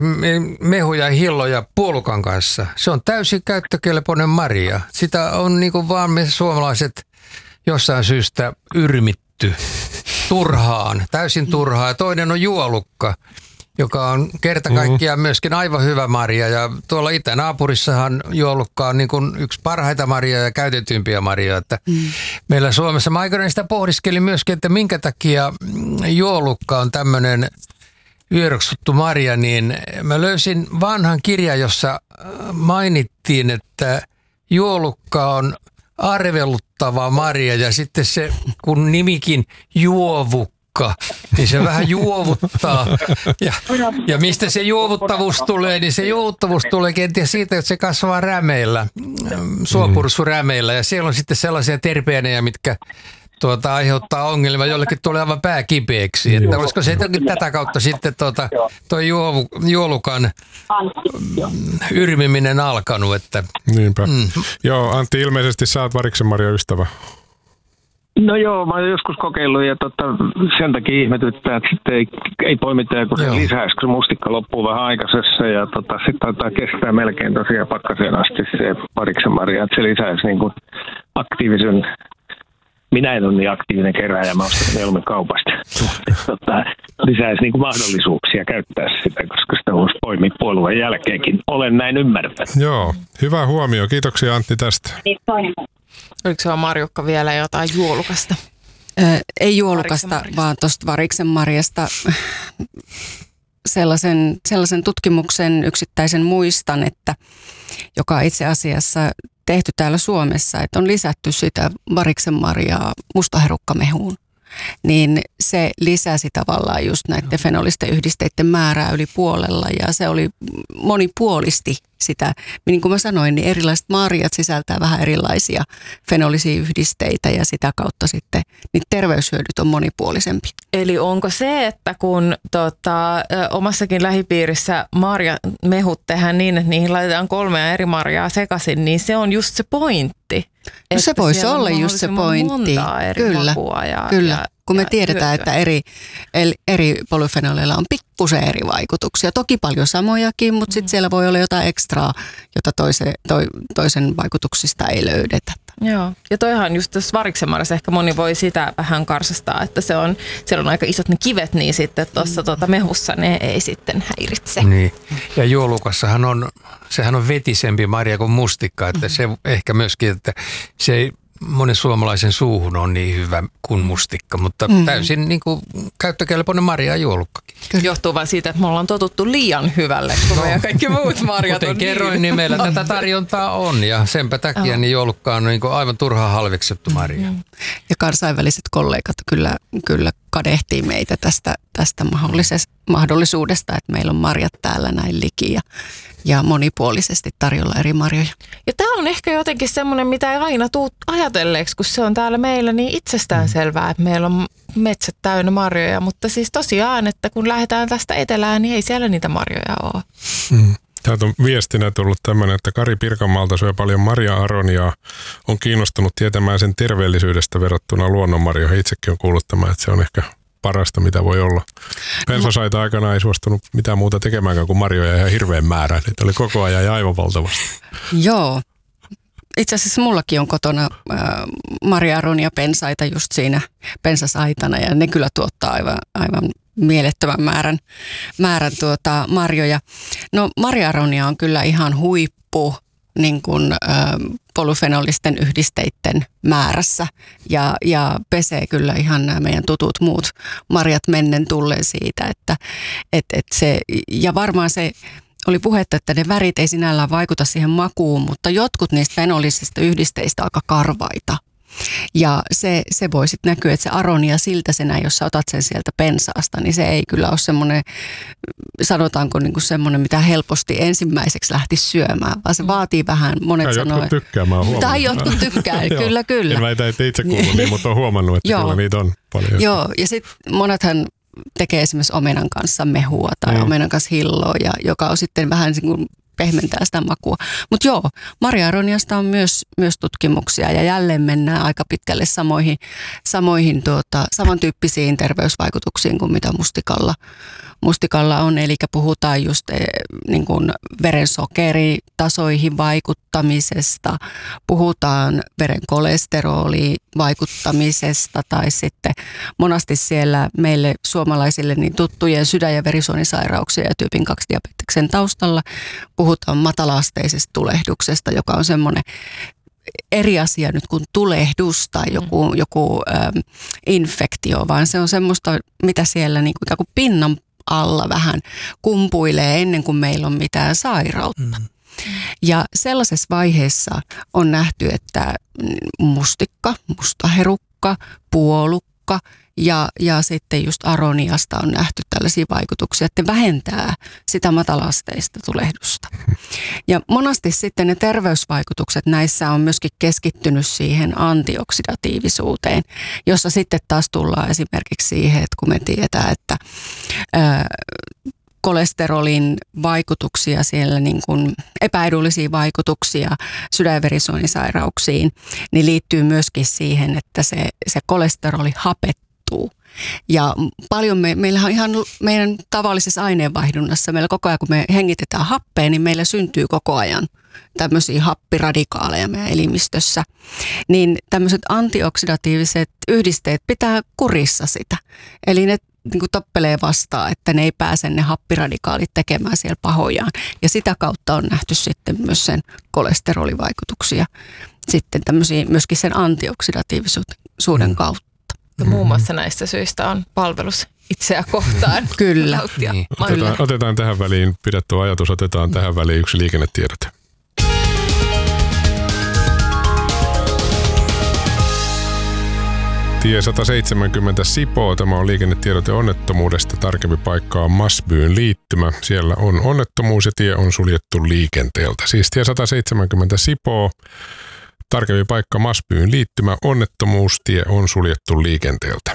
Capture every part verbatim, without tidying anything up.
mehuja, hilloja puolukan kanssa. Se on täysin käyttökelpoinen marja. Sitä on niin kuin vaan me suomalaiset jossain syystä yrmitty turhaan, täysin turhaan. Ja toinen on juolukka, joka on kerta kaikkiaan myöskin aivan hyvä marja. Ja tuolla itänaapurissahan juolukka on niin kuin yksi parhaita marjoja ja käytetympiä marjoja. Että mm. meillä Suomessa, mä aikanaan sitä pohdiskelin myöskin, että minkä takia juolukka on tämmöinen vieroksuttu marja, niin mä löysin vanhan kirjan, jossa mainittiin, että juolukka on arveluttava marja ja sitten se, kun nimikin juovukka, niin se vähän juovuttaa. Ja, ja mistä se juovuttavuus tulee, niin se juovuttavuus tulee kenties siitä, että se kasvaa rämeillä, suopursurämeillä ja siellä on sitten sellaisia terpeenejä, mitkä Tuota, aiheuttaa ongelmia, jollekin tulee aivan pää kipeäksi. Että olisiko se tätä kautta sitten tuota, toi juovu, juolukan yrmiminen alkanut? Että, Niinpä. Mm. Joo, Antti, ilmeisesti sä oot Variksen Marjan ystävä. No joo, mä oon joskus kokeillut ja totta, sen takia ihmetyttää, että sitten ei, ei poimita, kun se lisäisi, kun se mustikka loppuu vähän aikaisessa ja tota, sitten taitaa kestää melkein tosiaan pakkaseen asti se Variksen Marja, että se lisäisi niin kuin aktiivisen. Minä en ole niin aktiivinen kerääjä, mä ostan mieluummin kaupasta. Tota, lisäisi niin kuin mahdollisuuksia käyttää sitä, koska sitä voisi poimia puolueen jälkeenkin. Olen näin ymmärtänyt. Joo, hyvä huomio. Kiitoksia Antti tästä. Oliko se Marjukka vielä jotain juolukasta? Ö, ei juolukasta, vaan tuosta Variksen Marjasta. Sellaisen, sellaisen tutkimuksen yksittäisen muistan, että joka itse asiassa tehty täällä Suomessa, että on lisätty sitä Variksen marjaa mustaherukkamehuun, niin se lisäsi tavallaan just näiden fenolisten yhdisteiden määrää yli puolella ja se oli monipuolisti sitä. Niin kuin mä sanoin, niin erilaiset marjat sisältää vähän erilaisia fenolisia yhdisteitä ja sitä kautta sitten niin terveyshyödyt on monipuolisempi. Eli onko se, että kun tota, omassakin lähipiirissä marjamehut tehdään niin, että niihin laitetaan kolmea eri marjaa sekaisin, niin se on just se pointti? No se voisi olla just se pointti. Kyllä, ja, kyllä. Ja, kun me ja tiedetään, hyötyä. että eri, eri polyfenoleilla on pikkusen eri vaikutuksia. Toki paljon samojakin, mutta sitten siellä voi olla jotain ekstraa, jota toise, to, toisen vaikutuksista ei löydetä. Joo, ja toihan just tässä Variksen marjassa ehkä moni voi sitä vähän karsastaa, että se on, siellä on aika isot ne kivet, niin sitten tuossa tuota mehussa ne ei sitten häiritse. Niin, ja juolukassahan on, sehän on vetisempi marja kuin mustikka, että se ehkä myöskin, että se ei monen suomalaisen suuhun on niin hyvä kuin mustikka, mutta mm. täysin niin kuin käyttökelpoinen marja ja juolukkakin. Kyllä. Johtuu vain siitä, että me ollaan totuttu liian hyvälle, kun no. meidän kaikki muut marjat Kuten on kerroin, niin, niin meillä tätä tarjontaa on ja senpä takia niin juolukka on niin kuin aivan turhaan halveksettu marja. Mm. Ja kansainväliset kollegat kyllä, kyllä kadehtii meitä tästä, tästä mahdollisuudesta, että meillä on marjat täällä näin liki ja, ja monipuolisesti tarjolla eri marjoja. Ja tämä on ehkä jotenkin semmoinen, mitä ei aina tule ajatelleeksi, kun se on täällä meillä niin itsestään selvää, että meillä on metsät täynnä marjoja, mutta siis tosiaan, että kun lähdetään tästä etelään, niin ei siellä niitä marjoja ole. Mm. Täältä on viestinä tullut tämmöinen, että Kari Pirkanmaalta syö paljon marja-aroniaa, on kiinnostunut tietämään sen terveellisyydestä verrattuna luonnonmarjoihin. Itsekin on kuullut tämän, että se on ehkä parasta, mitä voi olla. Pensasaita aikana ei suostunut mitään muuta tekemäänkään kuin marjoja ihan hirveän määrä. Niitä oli koko ajan ja aivan valtavasti. Joo. Itse asiassa mullakin on kotona äh, marja-aronia pensaita just siinä pensasaitana ja ne kyllä tuottaa aivan, aivan mielettömän määrän, määrän tuota marjoja. No marja-aronia on kyllä ihan huippu niin kuin, äh, polyfenolisten yhdisteiden määrässä ja, ja pesee kyllä ihan nämä meidän tutut muut marjat mennen tulleen siitä, että et, et se, ja varmaan se oli puhetta, että ne värit ei sinällään vaikuta siihen makuun, mutta jotkut niistä fenolisista yhdisteistä on aika karvaita. Ja se, se voi sitten näkyä, että se aronia siltäsenä, jos sä otat sen sieltä pensaasta, niin se ei kyllä ole semmoinen, sanotaanko niin kuin semmoinen, mitä helposti ensimmäiseksi lähti syömään, vaan se vaatii vähän, monet tai sanoo. jotkut tykkää, mä oon huomannut. Tai jotkut tykkää, kyllä, kyllä. En väitä, että itse kuulun niin, mutta oon huomannut, että kyllä niitä on paljon. Joo, ja sitten monethan tekee esimerkiksi omenan kanssa mehua tai mm. omenan kanssa hilloa, ja, joka on sitten vähän niin kuin pehmentää sitä makua. Mutta joo, marja-aroniasta on myös, myös tutkimuksia ja jälleen mennään aika pitkälle samoihin, samoihin tuota, samantyyppisiin terveysvaikutuksiin kuin mitä mustikalla, mustikalla on. Eli puhutaan just eh, niin kuin verensokeritasoihin vaikuttamisesta, puhutaan veren kolesteroliin vaikuttamisesta tai sitten monasti siellä meille suomalaisille niin tuttujen sydän- ja verisuonisairauksia ja tyypin kaksi diabeteksen taustalla puhutaan matala-asteisesta tulehduksesta, joka on semmoinen eri asia nyt kuin tulehdus tai joku, joku ähm, infektio, vaan se on semmoista, mitä siellä niin kuin, ikään kuin pinnan alla vähän kumpuilee ennen kuin meillä on mitään sairautta. Mm. Ja sellaisessa vaiheessa on nähty, että mustikka, mustaherukka, puolukka ja, ja sitten just aroniasta on nähty tällaisia vaikutuksia, että vähentää sitä matala-asteista tulehdusta. Ja monasti sitten ne terveysvaikutukset näissä on myöskin keskittynyt siihen antioksidatiivisuuteen, jossa sitten taas tullaan esimerkiksi siihen, että kun me tiedetään, että ää, kolesterolin vaikutuksia siellä, niin kuin epäedullisia vaikutuksia sydän- ja verisuonisairauksiin, niin liittyy myöskin siihen, että se, se kolesteroli hapettuu. Ja paljon me, meillä on ihan meidän tavallisessa aineenvaihdunnassa, meillä koko ajan kun me hengitetään happea, niin meillä syntyy koko ajan tämmöisiä happiradikaaleja meidän elimistössä. Niin tämmöiset antioksidatiiviset yhdisteet pitää kurissa sitä. Eli ne niin kuin tappelee vastaan, että ne ei pääse ne happiradikaalit tekemään siellä pahojaan. Ja sitä kautta on nähty sitten myös sen kolesterolivaikutuksia sitten tämmöisiä myöskin sen antioksidatiivisuuden mm. kautta. Muun muassa näistä syistä on palvelus itseä kohtaan. Kyllä. Niin. Otetaan, otetaan tähän väliin, pidetty ajatus, otetaan tähän väliin yksi liikennetiedote. Tie sata seitsemänkymmentä Sipoo, tämä on liikennetiedote onnettomuudesta. Tarkempi paikka on Masbyyn liittymä. Siellä on onnettomuus ja tie on suljettu liikenteeltä. Siis tie sata seitsemänkymmentä Sipoo, tarkempi paikka Masbyyn liittymä, onnettomuus, tie on suljettu liikenteeltä.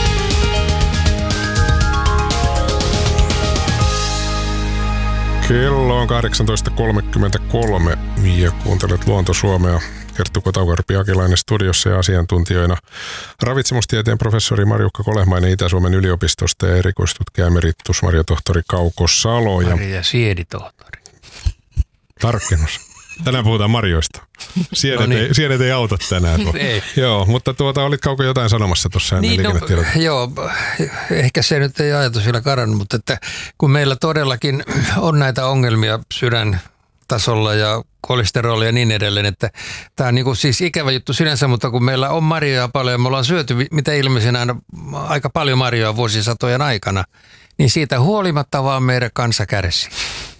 Kello on kahdeksantoista kolmekymmentäkolme ja kuuntelet Luonto-Suomea. Kerttu Kotaukarpi-Akilainen studiossa ja asiantuntijoina ravitsemustieteen professori Marjukka Kolehmainen Itä-Suomen yliopistosta ja erikoistutkija emeritus marjatohtori Kauko Salo. Ja Marja sieditohtori. Tarkennus. Tänään puhutaan marjoista. Sienet, no niin. ei, sienet ei auta tänään. ei. Joo, mutta tuota, olit Kauko jotain sanomassa tuossa ennen niin, no, joo, ehkä se nyt ei ajatus vielä karannut, mutta että kun meillä todellakin on näitä ongelmia sydän tasolla ja kolesteroli ja niin edelleen, että tämä on niin kuin siis ikävä juttu sinänsä, mutta kun meillä on marjoja paljon, me ollaan syöty mitä ilmeisin aina aika paljon marjoja vuosisatojen aikana, niin siitä huolimatta vaan meidän kansa kärsii.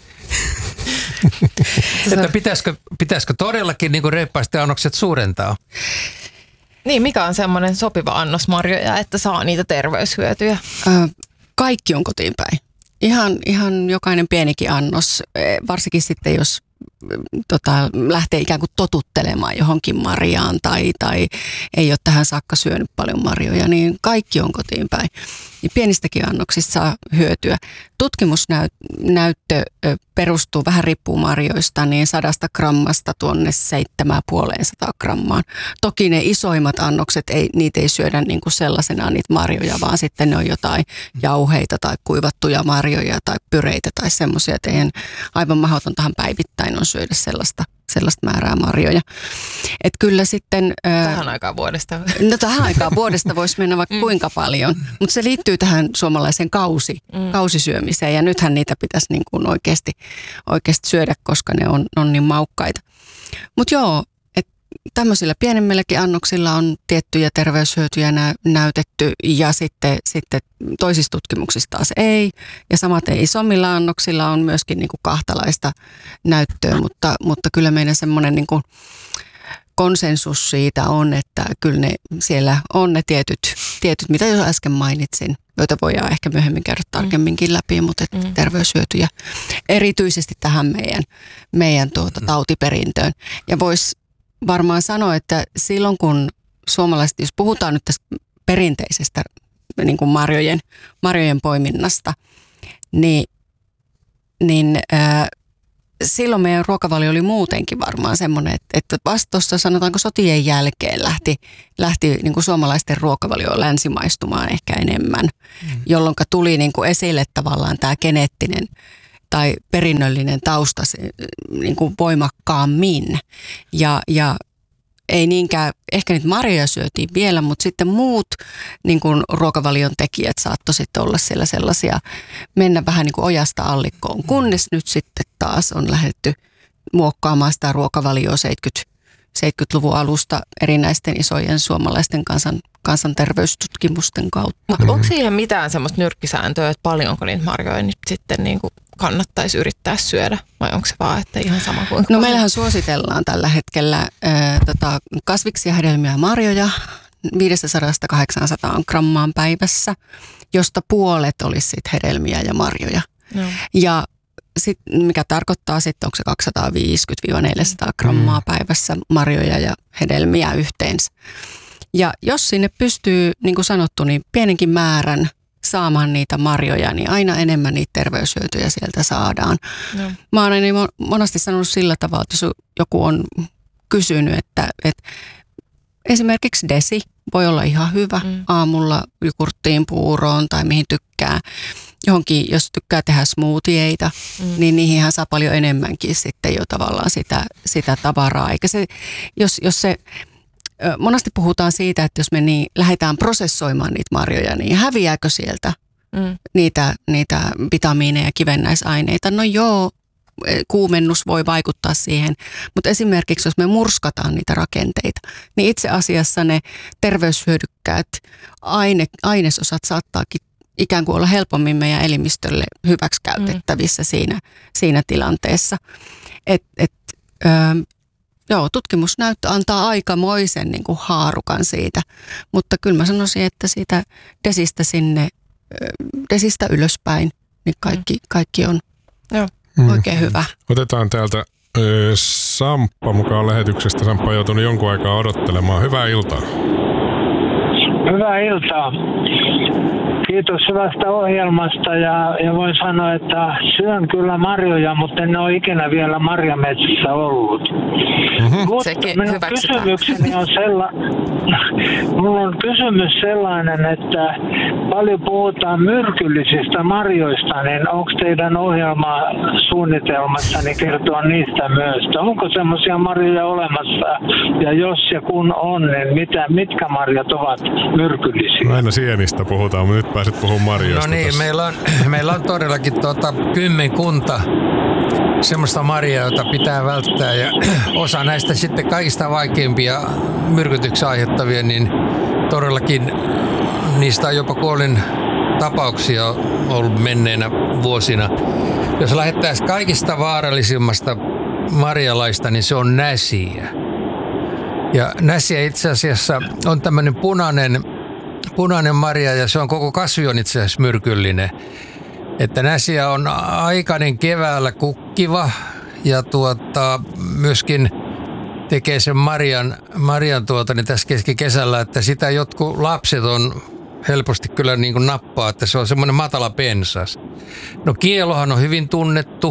Että pitäisikö, pitäisikö todellakin niin kuin reippaasti annokset suurentaa? Niin, mikä on semmoinen sopiva annos marjoja, että saa niitä terveyshyötyjä? Ö, kaikki on kotiin päin. Ihan, ihan jokainen pienikin annos, varsinkin sitten jos tota, lähtee ikään kuin totuttelemaan johonkin marjaan tai, tai ei ole tähän saakka syönyt paljon marjoja, niin kaikki on kotiin päin. Ja pienistäkin annoksista saa hyötyä. Tutkimusnäyttö perustuu, vähän riippuu marjoista, niin sadasta grammasta tuonne seitsemään puoleensataan grammaan. Toki ne isoimmat annokset, ei, niitä ei syödä niin kuin sellaisenaan niitä marjoja, vaan sitten ne on jotain jauheita tai kuivattuja marjoja tai pyreitä tai semmoisia, että eihän aivan mahdotontahan päivittäin on syödä sellaista, sellaista määrää marjoja. Et kyllä sitten... Tähän aikaan vuodesta. No tähän aikaan vuodesta voisi mennä vaikka mm. kuinka paljon, mutta se liittyy tähän suomalaiseen kausi, mm. kausisyömiseen ja nythän niitä pitäisi niin kuin oikeasti, oikeasti syödä, koska ne on, on niin maukkaita. Mutta joo, että tämmöisillä pienemmilläkin annoksilla on tiettyjä terveyshyötyjä nä- näytetty ja sitten, sitten toisissa tutkimuksissa taas ei. Ja samaten isommilla annoksilla on myöskin niin kuin kahtalaista näyttöä, mutta, mutta kyllä meidän semmoinen niin kuin konsensus siitä on, että kyllä ne, siellä on ne tietyt, tietyt, mitä jo äsken mainitsin, joita voidaan ehkä myöhemmin käydä tarkemminkin läpi, mutta mm. terveyshyötyjä erityisesti tähän meidän, meidän tuota, tautiperintöön. Ja voisi varmaan sanoa, että silloin kun suomalaiset, jos puhutaan nyt tästä perinteisestä niin kuin marjojen, marjojen poiminnasta, niin, niin äh, silloin meidän ruokavalio oli muutenkin varmaan semmoinen, että, että vasta tuossa sanotaanko sotien jälkeen lähti, lähti niin kuin suomalaisten ruokavalio länsimaistumaan ehkä enemmän, mm. jolloin tuli niin kuin esille tavallaan tämä geneettinen tai perinnöllinen tausta niin kuin voimakkaammin. Ja, ja ei niinkään, ehkä niitä marjoja syötiin vielä, mutta sitten muut niin kuin ruokavalion tekijät saattoi sitten olla siellä sellaisia, mennä vähän niin kuin ojasta allikkoon, kunnes nyt sitten taas on lähdetty muokkaamaan sitä ruokavalioa seitsemänkymmentäluvun alusta erinäisten isojen suomalaisten kansan, kansanterveystutkimusten kautta. Mutta onko siihen mitään semmoista nyrkkisääntöä, että paljonko niitä marjoja nyt sitten niin kuin kannattaisi yrittää syödä, vai onko se vaan, että ihan sama kuin... No meillähän suositellaan tällä hetkellä ää, tota, kasviksia, hedelmiä ja marjoja viisisataa kahdeksansataa grammaan päivässä, josta puolet olisi sit hedelmiä ja marjoja. No. Ja sit, mikä tarkoittaa sitten, onko se kaksisataaviisikymmentä neljäsataa grammaa mm. päivässä marjoja ja hedelmiä yhteensä. Ja jos sinne pystyy, niin kuin sanottu, niin pienenkin määrän saamaan niitä marjoja, niin aina enemmän niitä terveyshyötyjä sieltä saadaan. No. Mä oon aina monesti sanonut sillä tavalla, että jos joku on kysynyt, että, että esimerkiksi desi voi olla ihan hyvä mm. aamulla jogurttiin, puuroon tai mihin tykkää. Johonkin, jos tykkää tehdä smoothieita, mm. niin niihinhän saa paljon enemmänkin sitten jo tavallaan sitä, sitä tavaraa. Eikä se, jos, jos se... Monesti puhutaan siitä, että jos me niin lähdetään prosessoimaan niitä marjoja, niin häviääkö sieltä mm. niitä, niitä vitamiineja ja kivennäisaineita? No joo, kuumennus voi vaikuttaa siihen, mutta esimerkiksi jos me murskataan niitä rakenteita, niin itse asiassa ne terveyshyödykkäät aine, ainesosat saattaakin ikään kuin olla helpommin meidän elimistölle hyväksi käytettävissä mm. siinä, siinä tilanteessa. Et, et, ö, Joo, tutkimusnäyttö antaa aikamoisen niin kuin haarukan siitä, mutta kyllä mä sanoisin, että siitä desistä sinne, desistä ylöspäin, niin kaikki, kaikki on Joo. oikein hyvä. Otetaan täältä äh, Samppa mukaan lähetyksestä. Samppa on joutunut jonkun aikaa odottelemaan. Hyvää iltaa. Hyvää iltaa. Kiitos hyvästä ohjelmasta ja, ja voin sanoa, että syön kyllä marjoja, mutta en ole ikinä vielä marjametsissä ollut. Mm-hmm. Mutta minun kysymykseni on sella... Mulla on kysymys sellainen, että paljon puhutaan myrkyllisistä marjoista, niin onko teidän ohjelma suunnitelmassani kertoa niistä myös? Onko semmoisia marjoja olemassa ja jos ja kun on, niin mitä, mitkä marjat ovat myrkyllisiä? Aina sienistä puhutaan, mutta nyt pääset puhumaan marjoista. No niin, meillä on, meillä on todellakin tuota, kymmenkunta semmoista marjaa, jota pitää välttää ja osa näistä sitten kaikista vaikeimpia myrkytyksiä aiheuttavia, niin todellakin niistä on jopa kuolin tapauksia ollut menneinä vuosina. Jos lähdettäisiin kaikista vaarallisimmasta marjalaista, niin se on näsiä. Ja näsiä itse asiassa on tämmöinen punainen, punainen marja ja se on koko kasvi on itse asiassa myrkyllinen. Että näsiä on aikainen keväällä kukkiva ja tuota, myöskin tekee sen marjan, marjan tuota, niin tässä keskikesällä, että sitä jotkut lapset on helposti kyllä niin kuin nappaa, että se on semmoinen matala pensas. No kielohan on hyvin tunnettu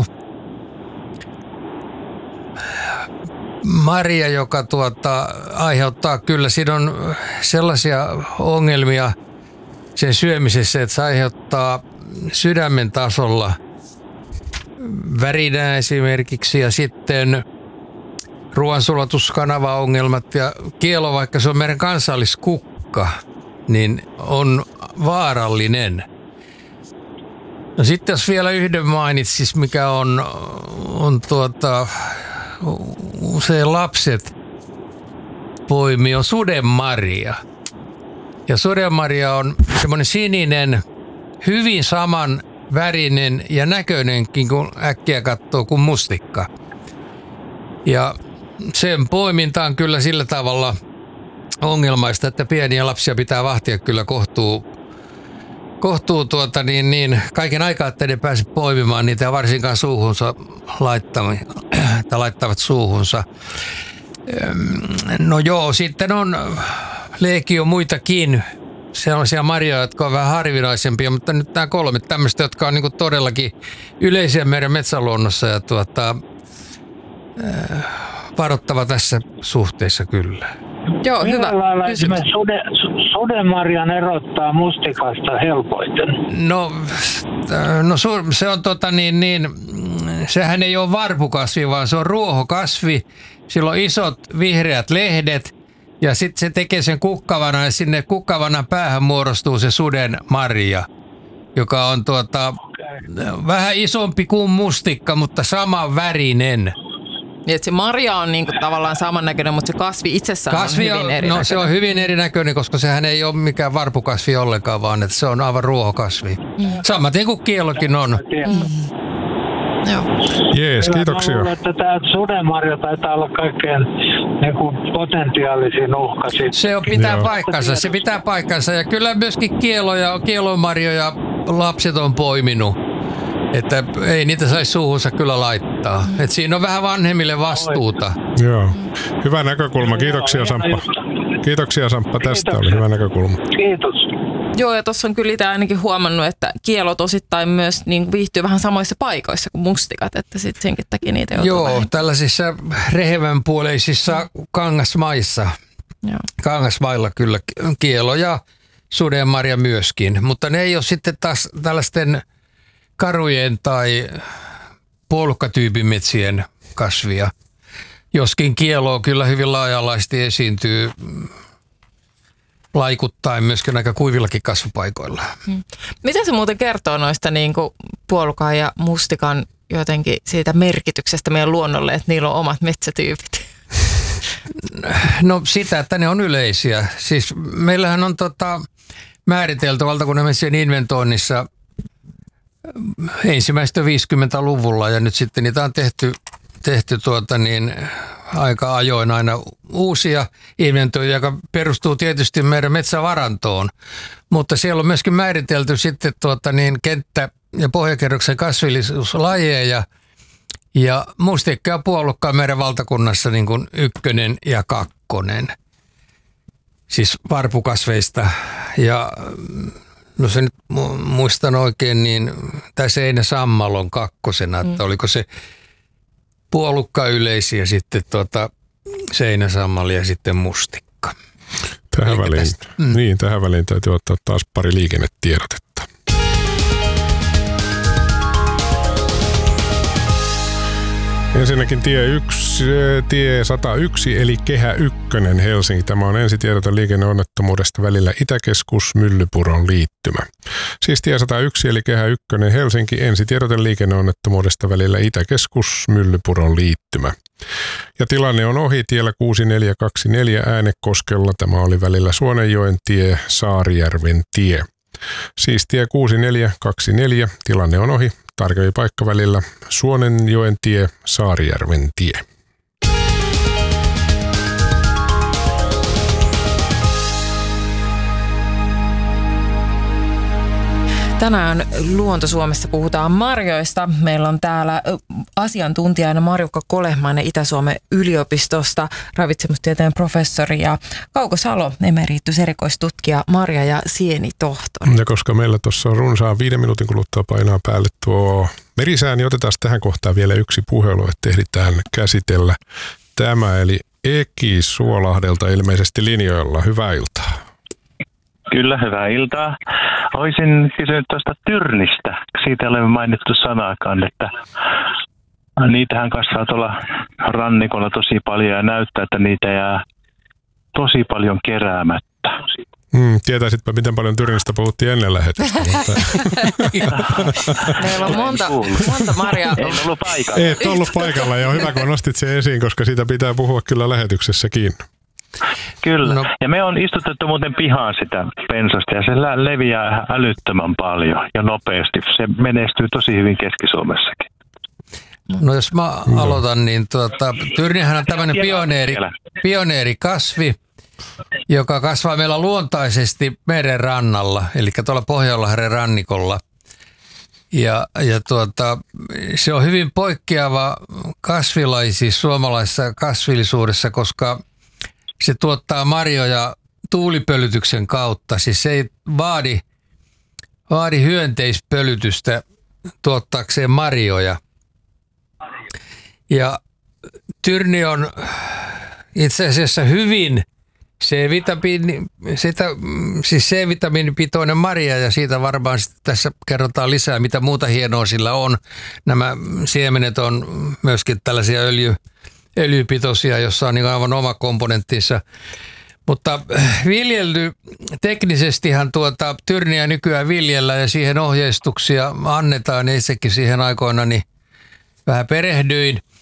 marja, joka tuota, aiheuttaa kyllä, siinä on sellaisia ongelmia sen syömisessä, että se aiheuttaa sydämen tasolla värinää esimerkiksi ja sitten ruoansulatuskanavaongelmat ja kielo, vaikka se on meidän kansalliskukka, niin on vaarallinen. No sitten jos vielä yhden mainitsis, mikä on, on tuota, usein lapset poimii, on sudenmarja. Ja sudenmarja on semmoinen sininen, hyvin saman värinen ja näköinenkin, kun äkkiä katsoo, kuin mustikka. Ja sen poiminta on kyllä sillä tavalla ongelmaista, että pieniä lapsia pitää vahtia kyllä kohtuu, kohtuu tuota niin, niin kaiken aikaa, että ne pääse poimimaan niitä ja varsinkaan suuhunsa laittavat, laittavat suuhunsa. No joo, sitten on legio muitakin sellaisia marjoja, jotka on vähän harvinaisempia, mutta nyt nämä kolme tämmöistä, jotka on niin kuin todellakin yleisiä meidän metsäluonnossa ja tuota, äh, varoittava tässä suhteessa kyllä. Joo, hyvä. Millä lailla esimerkiksi sude, su, sudenmarjan erottaa mustikasta helpoiten? No, no se on tota niin, niin, sehän ei ole varpukasvi, vaan se on ruohokasvi. Sillä on isot vihreät lehdet ja sitten se tekee sen kukkavanan ja sinne kukkavanan päähän muodostuu se suden marja, joka on tuota, vähän isompi kuin mustikka, mutta saman värinen. Niin, se marja on niinku tavallaan samannäköinen, mutta se kasvi itsessään kasvi on hyvin erinäköinen. No se on hyvin erinäköinen, koska sehän ei ole mikään varpukasvi ollenkaan, vaan että se on aivan ruohokasvi. Mm. Samaten kuin kiellokin on. Mm. Joo. Jees, kiitoksia. Mä luulen, että tämä sudenmarja taitaa olla kaikkein niin potentiaalisin uhka. Sit. Se on, pitää Joo. paikkansa, se pitää paikkansa. Ja kyllä myöskin kieloja, kielomarjoja lapset on poiminut. Että ei niitä saisi suuhunsa kyllä laittaa. Et siinä on vähän vanhemmille vastuuta. Joo. Hyvä näkökulma. Kiitoksia Samppa. Kiitoksia Samppa tästä. Kiitoksia. Oli hyvä näkökulma. Kiitos. Joo, ja tuossa on kyllä itse ainakin huomannut, että kielot osittain myös niin viihtyy vähän samoissa paikoissa kuin mustikat, että sitten senkin takia niitä joutuu Joo, vähän. Tällaisissa rehevänpuoleisissa kangasmaissa. Joo. Kangasmailla kyllä kielo ja sudenmarja myöskin, mutta ne ei ole sitten taas tällaisten karujen tai puolukkatyypin metsien kasvia. Joskin kieloa kyllä hyvin laaja-alaisesti esiintyy laikuttaen myöskin aika kuivillakin kasvupaikoilla. Hmm. Mitä se muuten kertoo noista niin kuin puolukan ja mustikan jotenkin siitä merkityksestä meidän luonnolle, että niillä on omat metsätyypit? No sitä, että ne on yleisiä. Siis meillähän on tota, määritelty valtakunnan metsien inventoinnissa ensimmäistä viisikymmentäluvulla ja nyt sitten niitä on tehty, tehty tuota niin, aika ajoin aina uusia inventoja, joka perustuu tietysti meidän metsävarantoon, mutta siellä on myöskin määritelty sitten tuota niin, kenttä- ja pohjakerroksen kasvillisuuslajeja ja mustikka ja puolukka meidän valtakunnassa niin kuin ykkönen ja kakkonen, siis varpukasveista ja no se nyt muistan oikein, niin tämä seinäsammal on kakkosena, että mm. oliko se puolukka yleisiä sitten tuota seinäsammal ja sitten mustikka. Tähän väliin, mm. niin, tähän väliin täytyy ottaa taas pari liikennetiedotetta. Ensinnäkin tie, yksi, tie sata yksi eli Kehä ykkönen Helsinki. Tämä on ensitiedote liikenneonnettomuudesta välillä Itäkeskus-Myllypuron liittymä. Siis tie sata yksi eli Kehä ykkönen Helsinki, ensitiedote liikenneonnettomuudesta välillä Itäkeskus-Myllypuron liittymä. Ja tilanne on ohi tiellä kuusi neljä kaksi neljä Äänekoskella. Tämä oli välillä Suonenjoen tie, Saarijärven tie. Siis tie kuusi neljä kaksi neljä, tilanne on ohi. Tarkempi paikka välillä Suonenjoen tie, Saarijärven tie. Tänään Luonto Suomessa puhutaan marjoista. Meillä on täällä asiantuntijana Marjukka Kolehmainen Itä-Suomen yliopistosta, ravitsemustieteen professori ja Kauko Salo, emeritus erikoistutkija, marja- ja sienitohtori. Ja koska meillä tuossa on runsaan viiden minuutin kuluttua painaa päälle tuo merisää, niin otetaan tähän kohtaan vielä yksi puhelu, että ehditään käsitellä tämä. Eli Eki Suolahdelta ilmeisesti linjoilla. Hyvää iltaa. Kyllä, hyvää iltaa. Olisin kysynyt tuosta tyrnistä. Siitä ei ole mainittu sanaakaan, että niitähän kasvaa tuolla rannikolla tosi paljon ja näyttää, että niitä jää tosi paljon keräämättä. Mm, tietäisitpä, miten paljon tyrnistä puhuttiin ennen lähetystä. Mutta... Meillä on monta, monta marjaa. En ollut paikalla. Et ollut paikalla ja hyvä, kun nostit sen esiin, koska siitä pitää puhua kyllä lähetyksessäkin. Kyllä. No. Ja me on istutettu muuten pihaan sitä pensasta ja se leviää älyttömän paljon ja nopeasti. Se menestyy tosi hyvin Keski-Suomessakin. No jos mä aloitan, niin tuota, tyrnihän on tämmöinen pioneeri, pioneerikasvi, joka kasvaa meillä luontaisesti meren rannalla, eli tuolla Pohjanlahden rannikolla. Ja, ja tuota, se on hyvin poikkeava kasvilaji siis suomalaisessa kasvillisuudessa, koska se tuottaa marjoja tuulipölytyksen kautta. Siis se ei vaadi, vaadi hyönteispölytystä tuottaakseen marjoja. Ja tyrni on itse asiassa hyvin C-vitamiini, sitä, siis C-vitamiinipitoinen marja ja siitä varmaan tässä kerrotaan lisää, mitä muuta hienoa sillä on. Nämä siemenet on myöskin tällaisia öljy, öljypitoisia, jossa on niin aivan oma komponenttinsa. Mutta viljely, teknisestihan tuota tyrniä nykyään viljellään ja siihen ohjeistuksia annetaan. Itsekin siihen aikoina niin vähän perehdyin.